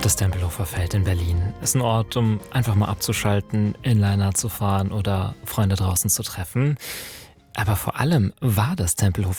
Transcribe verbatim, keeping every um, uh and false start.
Das Tempelhofer Feld in Berlin ist ein Ort, um einfach mal abzuschalten, Inliner zu fahren oder Freunde draußen zu treffen. Aber vor allem war das Tempelhofer